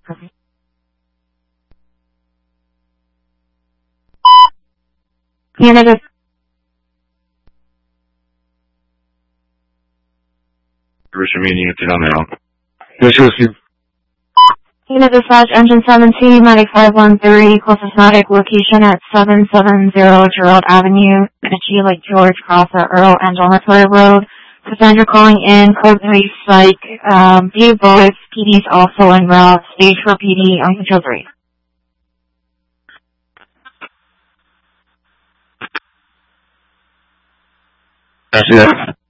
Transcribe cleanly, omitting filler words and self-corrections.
Canada. Richard meeting at now. Yes, yes, yes. Canada dispatch engine 17, Medic 5130, closest medic location at 770 Gerald Avenue, Mitchie Lake George, cross the Earl and Dormitory Road. Passenger calling in, code 3 psych, view bullets, PD's also en route, stage for PD, uncontrol 3. Yes, yes.